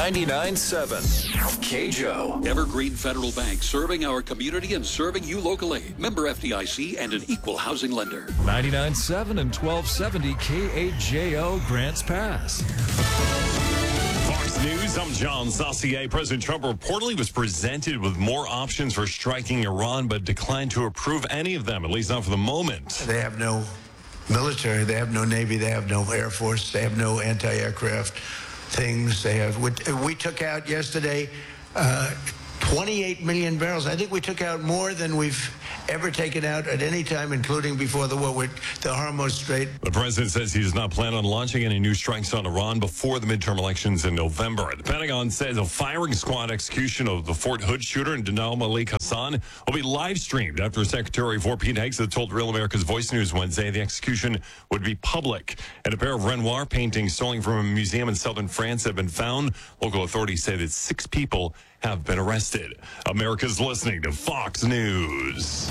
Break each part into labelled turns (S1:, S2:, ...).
S1: 99.7 KJO.
S2: Evergreen Federal Bank, serving our community and serving you locally. Member FDIC and an equal housing lender.
S1: 99.7 and 1270 KAJO Grants Pass.
S3: Fox News, I'm John Saucier. President Trump reportedly was presented with more options for striking Iran, but declined to approve any of them, at least not for the moment.
S4: They have no military, they have no Navy, they have no Air Force, they have no anti-aircraft things. They have. We took out yesterday 28 million barrels. I think we took out more than we've ever taken out at any time, including before the war with the Hormuz Strait.
S3: The president says he does not plan on launching any new strikes on Iran before the midterm elections in November. The Pentagon says a firing squad execution of the Fort Hood shooter and Danal Malik Hassan will be live streamed after Secretary of War Pete Hegseth told Real America's Voice News Wednesday the execution would be public. And a pair of Renoir paintings stolen from a museum in southern France have been found. Local authorities say that 6 people have been arrested. America's listening to Fox News.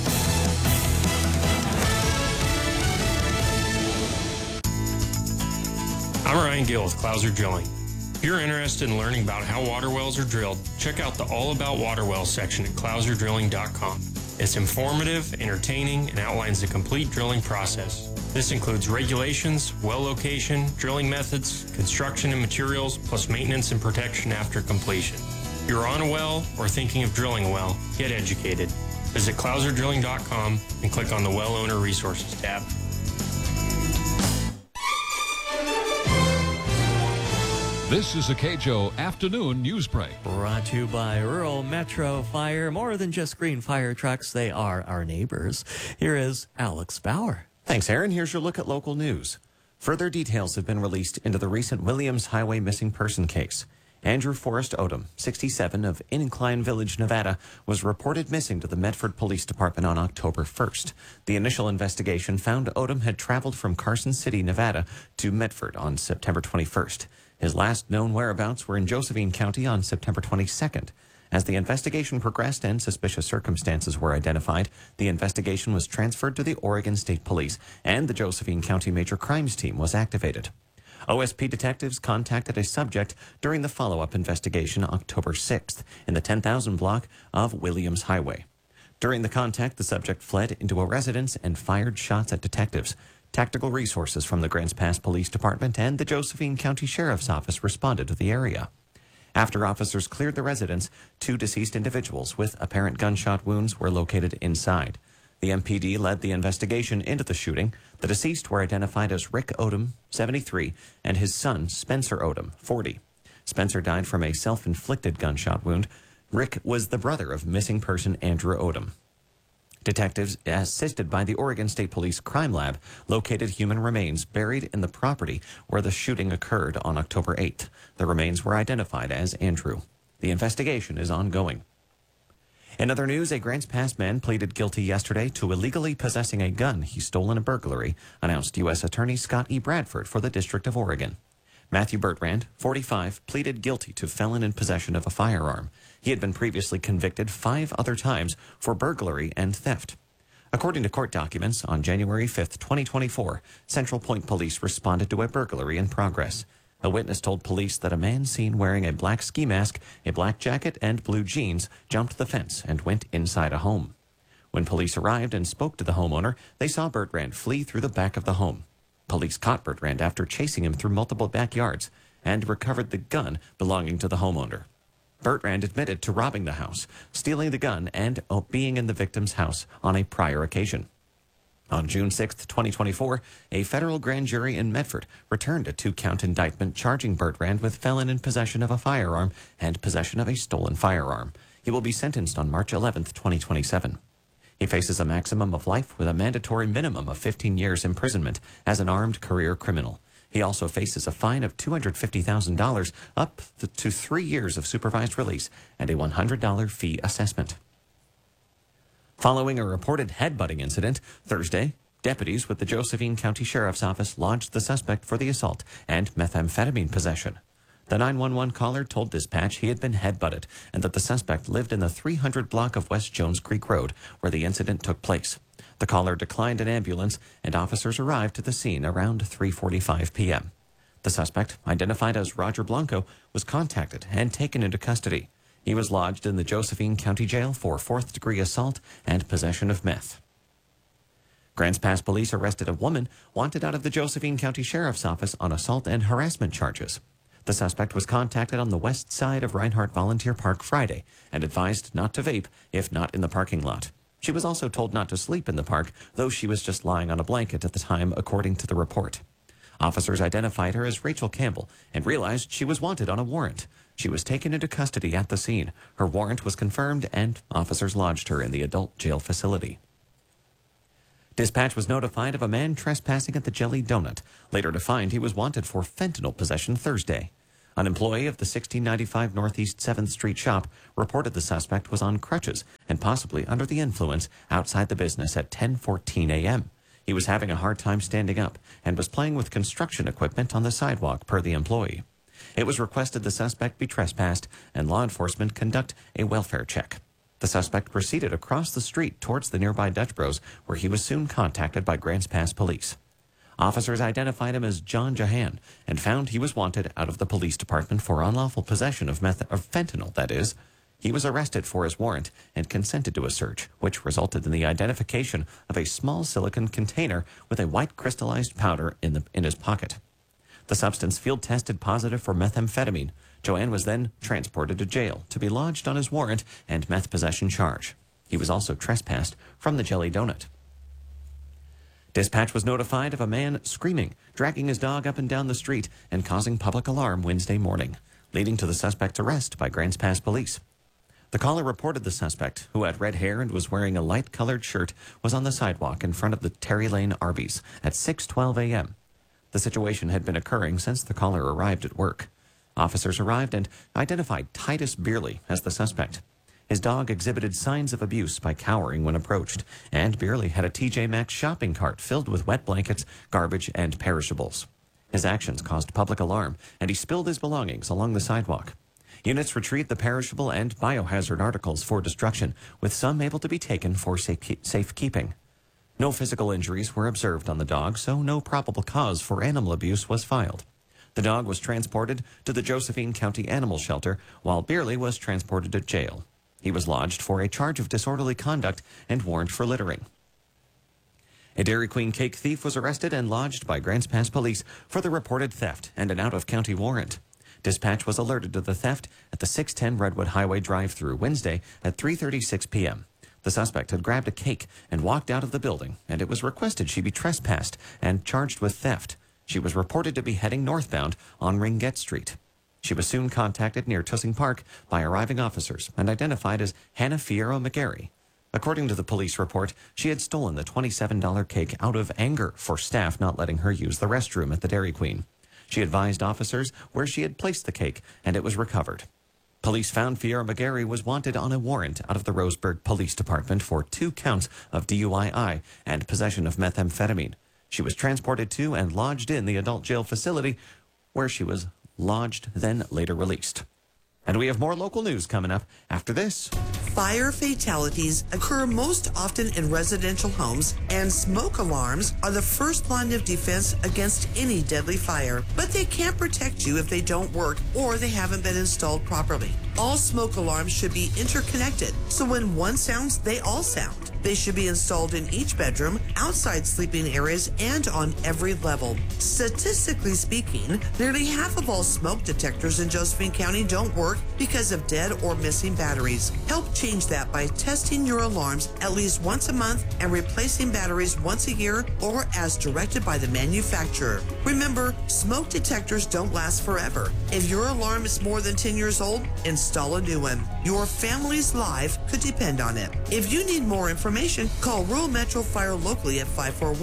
S5: I'm Ryan Gill with Clouser Drilling. If you're interested in learning about how water wells are drilled, check out the All About Water Wells section at clouserdrilling.com. It's informative, entertaining, and outlines the complete drilling process. This includes regulations, well location, drilling methods, construction and materials, plus maintenance and protection after completion. If you're on a well or thinking of drilling a well, get educated. Visit clouserdrilling.com and click on the Well Owner Resources tab.
S1: This is a KJO Afternoon News Break.
S6: Brought to you by Rural Metro Fire. More than just green fire trucks, they are our neighbors. Here is Alex Bauer.
S7: Thanks, Aaron. Here's your look at local news. Further details have been released into the recent Williams Highway missing person case. Andrew Forrest Odom, 67, of Incline Village, Nevada, was reported missing to the Medford Police Department on October 1st. The initial investigation found Odom had traveled from Carson City, Nevada, to Medford on September 21st. His last known whereabouts were in Josephine County on September 22nd. As the investigation progressed and suspicious circumstances were identified, the investigation was transferred to the Oregon State Police, and the Josephine County Major Crimes Team was activated. OSP detectives contacted a subject during the follow-up investigation October 6th in the 10,000 block of Williams Highway. During the contact, the subject fled into a residence and fired shots at detectives. Tactical resources from the Grants Pass Police Department and the Josephine County Sheriff's Office responded to the area. After officers cleared the residence, 2 deceased individuals with apparent gunshot wounds were located inside. The MPD led the investigation into the shooting. The deceased were identified as Rick Odom, 73, and his son, Spencer Odom, 40. Spencer died from a self-inflicted gunshot wound. Rick was the brother of missing person Andrew Odom. Detectives, assisted by the Oregon State Police Crime Lab, located human remains buried in the property where the shooting occurred on October 8th. The remains were identified as Andrew. The investigation is ongoing. In other news, a Grants Pass man pleaded guilty yesterday to illegally possessing a gun he stole in a burglary, announced U.S. Attorney Scott E. Bradford for the District of Oregon. Matthew Bertrand, 45, pleaded guilty to felon in possession of a firearm. He had been previously convicted 5 other times for burglary and theft. According to court documents, on January 5th, 2024, Central Point Police responded to a burglary in progress. A witness told police that a man seen wearing a black ski mask, a black jacket, and blue jeans jumped the fence and went inside a home. When police arrived and spoke to the homeowner, they saw Bertrand flee through the back of the home. Police caught Bertrand after chasing him through multiple backyards and recovered the gun belonging to the homeowner. Bertrand admitted to robbing the house, stealing the gun, and being in the victim's house on a prior occasion. On June 6, 2024, a federal grand jury in Medford returned a 2-count indictment charging Bertrand with felon in possession of a firearm and possession of a stolen firearm. He will be sentenced on March 11, 2027. He faces a maximum of life with a mandatory minimum of 15 years imprisonment as an armed career criminal. He also faces a fine of $250,000 up to 3 years of supervised release and a $100 fee assessment. Following a reported headbutting incident, Thursday, deputies with the Josephine County Sheriff's Office lodged the suspect for the assault and methamphetamine possession. The 911 caller told dispatch he had been headbutted and that the suspect lived in the 300 block of West Jones Creek Road where the incident took place. The caller declined an ambulance and officers arrived to the scene around 3:45 p.m. The suspect, identified as Roger Blanco, was contacted and taken into custody. He was lodged in the Josephine County Jail for fourth-degree assault and possession of meth. Grants Pass police arrested a woman wanted out of the Josephine County Sheriff's Office on assault and harassment charges. The suspect was contacted on the west side of Reinhardt Volunteer Park Friday and advised not to vape if not in the parking lot. She was also told not to sleep in the park, though she was just lying on a blanket at the time, according to the report. Officers identified her as Rachel Campbell and realized she was wanted on a warrant. She was taken into custody at the scene. Her warrant was confirmed and officers lodged her in the adult jail facility. Dispatch was notified of a man trespassing at the Jelly Donut, later to find he was wanted for fentanyl possession Thursday. An employee of the 1695 Northeast 7th Street shop reported the suspect was on crutches and possibly under the influence outside the business at 10:14 a.m. He was having a hard time standing up and was playing with construction equipment on the sidewalk, per the employee. It was requested the suspect be trespassed and law enforcement conduct a welfare check. The suspect proceeded across the street towards the nearby Dutch Bros, where he was soon contacted by Grants Pass police. Officers identified him as John Jahan and found he was wanted out of the police department for unlawful possession of fentanyl, that is. He was arrested for his warrant and consented to a search, which resulted in the identification of a small silicone container with a white crystallized powder in his pocket. The substance field tested positive for methamphetamine. Joanne was then transported to jail to be lodged on his warrant and meth possession charge. He was also trespassed from the Jelly Donut. Dispatch was notified of a man screaming, dragging his dog up and down the street, and causing public alarm Wednesday morning, leading to the suspect's arrest by Grants Pass police. The caller reported the suspect, who had red hair and was wearing a light-colored shirt, was on the sidewalk in front of the Terry Lane Arby's at 6:12 a.m. The situation had been occurring since the caller arrived at work. Officers arrived and identified Titus Beerley as the suspect. His dog exhibited signs of abuse by cowering when approached, and Beerley had a TJ Maxx shopping cart filled with wet blankets, garbage, and perishables. His actions caused public alarm, and he spilled his belongings along the sidewalk. Units retrieved the perishable and biohazard articles for destruction, with some able to be taken for safekeeping. No physical injuries were observed on the dog, so no probable cause for animal abuse was filed. The dog was transported to the Josephine County Animal Shelter, while Beerley was transported to jail. He was lodged for a charge of disorderly conduct and warrant for littering. A Dairy Queen cake thief was arrested and lodged by Grants Pass police for the reported theft and an out-of-county warrant. Dispatch was alerted to the theft at the 610 Redwood Highway drive-through Wednesday at 3:36 p.m. The suspect had grabbed a cake and walked out of the building, and it was requested she be trespassed and charged with theft. She was reported to be heading northbound on Ringett Street. She was soon contacted near Tussing Park by arriving officers and identified as Hannah Fierro McGarry. According to the police report, she had stolen the $27 cake out of anger for staff not letting her use the restroom at the Dairy Queen. She advised officers where she had placed the cake, and it was recovered. Police found Fierro McGarry was wanted on a warrant out of the Roseburg Police Department for 2 counts of DUI and possession of methamphetamine. She was transported to and lodged in the adult jail facility, where she was lodged, then later released. And we have more local news coming up after this.
S8: Fire fatalities occur most often in residential homes, and smoke alarms are the first line of defense against any deadly fire. But they can't protect you if they don't work or they haven't been installed properly. All smoke alarms should be interconnected, so when one sounds, they all sound. They should be installed in each bedroom, outside sleeping areas, and on every level. Statistically speaking, nearly half of all smoke detectors in Josephine County don't work because of dead or missing batteries. Help change that by testing your alarms at least once a month and replacing batteries once a year or as directed by the manufacturer. Remember, smoke detectors don't last forever. If your alarm is more than 10 years old, install a new one. Your family's life could depend on it. If you need more information, call Rural Metro Fire locally at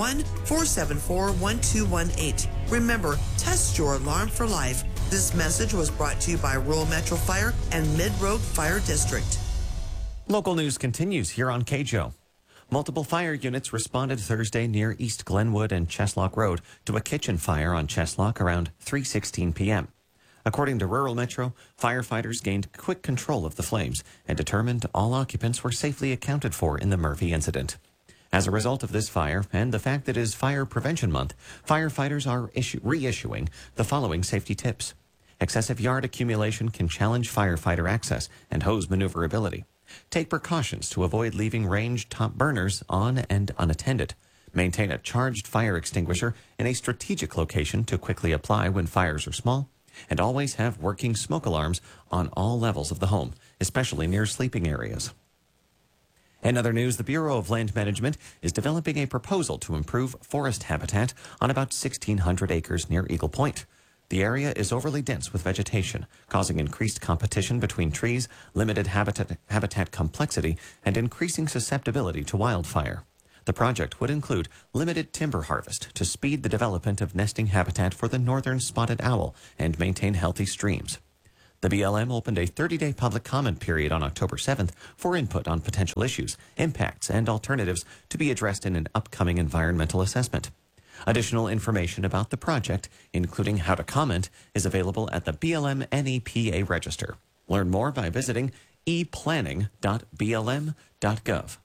S8: 541-474-1218. Remember, test your alarm for life. This message was brought to you by Rural Metro Fire and Mid-Road Fire District.
S7: Local news continues here on KJO. Multiple fire units responded Thursday near East Glenwood and Cheslock Road to a kitchen fire on Cheslock around 3:16 p.m. According to Rural Metro, firefighters gained quick control of the flames and determined all occupants were safely accounted for in the Murphy incident. As a result of this fire and the fact that it is Fire Prevention Month, firefighters are reissuing the following safety tips. Excessive yard accumulation can challenge firefighter access and hose maneuverability. Take precautions to avoid leaving range top burners on and unattended. Maintain a charged fire extinguisher in a strategic location to quickly apply when fires are small. And always have working smoke alarms on all levels of the home, especially near sleeping areas. In other news, the Bureau of Land Management is developing a proposal to improve forest habitat on about 1,600 acres near Eagle Point. The area is overly dense with vegetation, causing increased competition between trees, limited habitat complexity, and increasing susceptibility to wildfire. The project would include limited timber harvest to speed the development of nesting habitat for the northern spotted owl and maintain healthy streams. The BLM opened a 30-day public comment period on October 7th for input on potential issues, impacts, and alternatives to be addressed in an upcoming environmental assessment. Additional information about the project, including how to comment, is available at the BLM NEPA register. Learn more by visiting eplanning.blm.gov.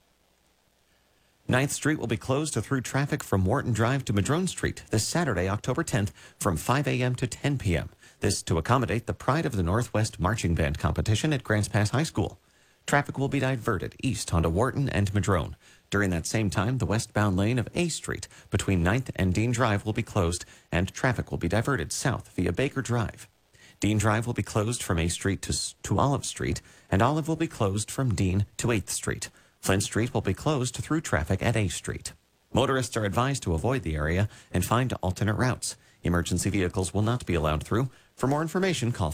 S7: 9th Street will be closed to through traffic from Wharton Drive to Madrone Street this Saturday, October 10th, from 5 a.m. to 10 p.m. This to accommodate the Pride of the Northwest Marching Band competition at Grants Pass High School. Traffic will be diverted east onto Wharton and Madrone. During that same time, the westbound lane of A Street between 9th and Dean Drive will be closed, and traffic will be diverted south via Baker Drive. Dean Drive will be closed from A Street to Olive Street, and Olive will be closed from Dean to 8th Street. Flint Street will be closed through traffic at A Street. Motorists are advised to avoid the area and find alternate routes. Emergency vehicles will not be allowed through. For more information, call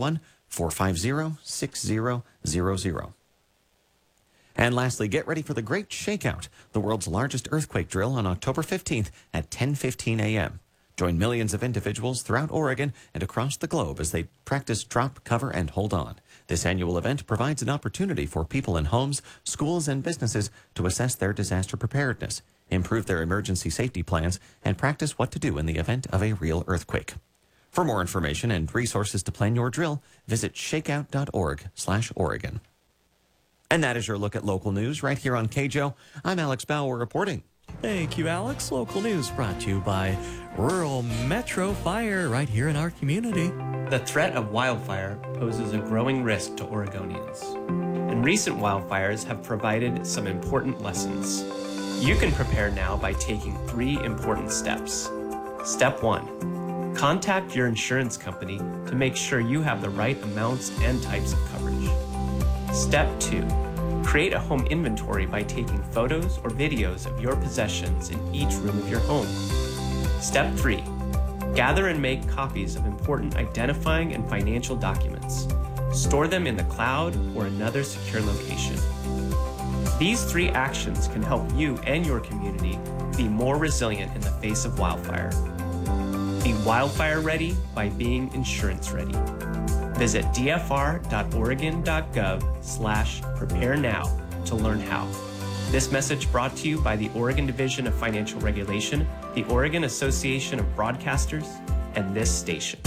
S7: 541-450-6000. And lastly, get ready for the Great Shakeout, the world's largest earthquake drill on October 15th at 10:15 a.m. Join millions of individuals throughout Oregon and across the globe as they practice drop, cover, and hold on. This annual event provides an opportunity for people in homes, schools, and businesses to assess their disaster preparedness, improve their emergency safety plans, and practice what to do in the event of a real earthquake. For more information and resources to plan your drill, visit shakeout.org/Oregon. And that is your look at local news right here on KJO. I'm Alex Bauer reporting.
S6: Thank you, Alex. Local news brought to you by Rural Metro Fire right here in our community.
S9: The threat of wildfire poses a growing risk to Oregonians, and recent wildfires have provided some important lessons. You can prepare now by taking 3 important steps. Step 1. Contact your insurance company to make sure you have the right amounts and types of coverage. Step 2. Create a home inventory by taking photos or videos of your possessions in each room of your home. Step 3. Gather and make copies of important identifying and financial documents. Store them in the cloud or another secure location. These 3 actions can help you and your community be more resilient in the face of wildfire. Be wildfire ready by being insurance ready. Visit dfr.oregon.gov/prepare now to learn how. This message brought to you by the Oregon Division of Financial Regulation, the Oregon Association of Broadcasters, and this station.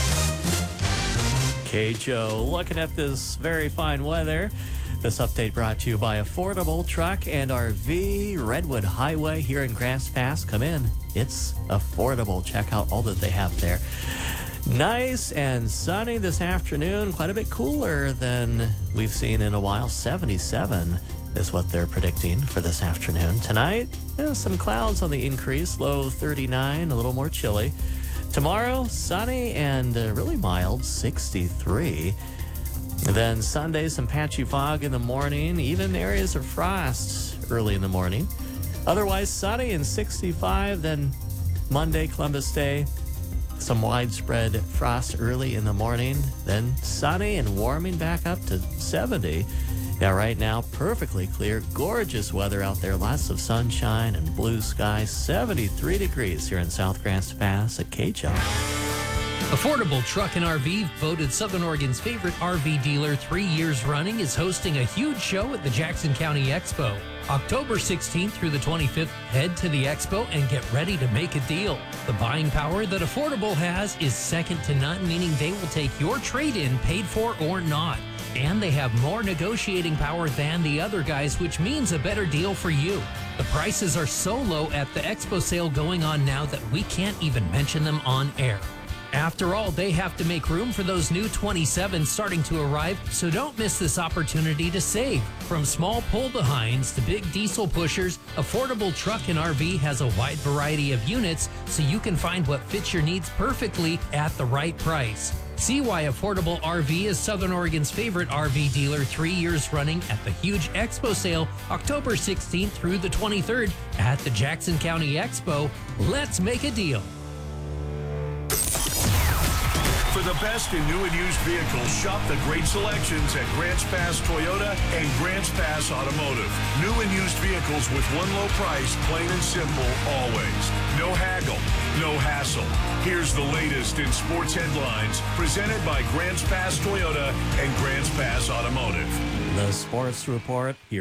S6: KJO, looking at this very fine weather. This update brought to you by Affordable Truck and RV, Redwood Highway here in Grants Pass. Come in. It's affordable. Check out all that they have there. Nice and sunny this afternoon. Quite a bit cooler than we've seen in a while. 77 is what they're predicting for this afternoon. Tonight, some clouds on the increase. Low 39, a little more chilly. Tomorrow, sunny and really mild, 63. Then Sunday, some patchy fog in the morning, even areas of frost early in the morning. Otherwise, sunny and 65. Then Monday, Columbus Day, some widespread frost early in the morning. Then sunny and warming back up to 70. Yeah, right now, perfectly clear, gorgeous weather out there. Lots of sunshine and blue skies. 73 degrees here in South Grants Pass at KJO.
S10: Affordable Truck and RV, voted Southern Oregon's favorite RV dealer 3 years running, is hosting a huge show at the Jackson County Expo. October 16th through the 25th, head to the Expo and get ready to make a deal. The buying power that Affordable has is second to none, meaning they will take your trade-in paid for or not. And they have more negotiating power than the other guys, which means a better deal for you. The prices are so low at the Expo sale going on now that we can't even mention them on air. After all, they have to make room for those new 27s starting to arrive, so don't miss this opportunity to save. From small pull-behinds to big diesel pushers, Affordable Truck and RV has a wide variety of units, so you can find what fits your needs perfectly at the right price. See why Affordable RV is Southern Oregon's favorite RV dealer 3 years running at the huge Expo sale, October 16th through the 23rd at the Jackson County Expo. Let's make a deal.
S11: For the best in new and used vehicles, shop the great selections at Grants Pass Toyota and Grants Pass Automotive. New and used vehicles with one low price, plain and simple, always. No haggle, no hassle. Here's the latest in sports headlines, presented by Grants Pass Toyota and Grants Pass Automotive.
S6: The Sports Report here.